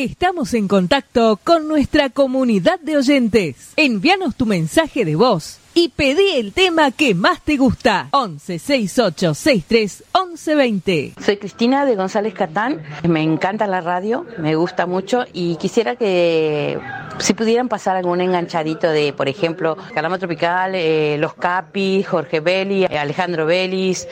Estamos en contacto con nuestra comunidad de oyentes. Envíanos tu mensaje de voz y pedí el tema que más te gusta. 11 68 63 11 20. Soy Cristina de González Catán. Me encanta la radio, me gusta mucho y quisiera que si pudieran pasar algún enganchadito de, por ejemplo, Calama Tropical, Los Capis, Jorge Belli, Alejandro Belis,